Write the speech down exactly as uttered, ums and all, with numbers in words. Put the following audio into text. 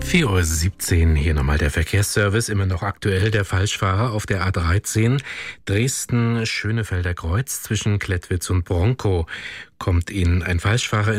vier Uhr siebzehn, hier nochmal der Verkehrsservice, immer noch aktuell. Der Falschfahrer auf der A dreizehn, Dresden-Schönefelder Kreuz zwischen Klettwitz und Bronkow. Kommt Ihnen ein Falschfahrer